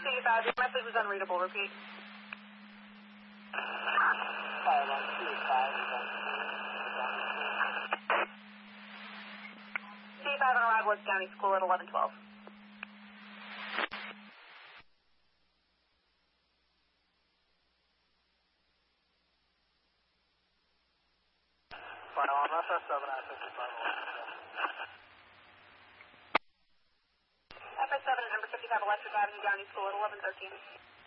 C5, your message was unreadable. Repeat. C5 on arrival at County School at 11:12. Final on FS7 at 55. FS7 at number 55 Electric Avenue, County School at 11:13.